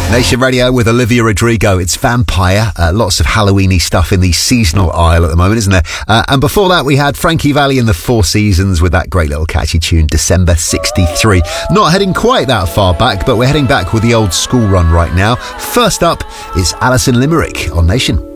Nation Radio with Olivia Rodrigo. It's Vampire. Lots of Halloween-y stuff in the seasonal aisle at the moment, isn't there? And before that, we had Frankie Valli and the Four Seasons with that great little catchy tune, December 63. Not heading quite that far back, but we're heading back with the old school run right now. First up is Alison Limerick on Nation.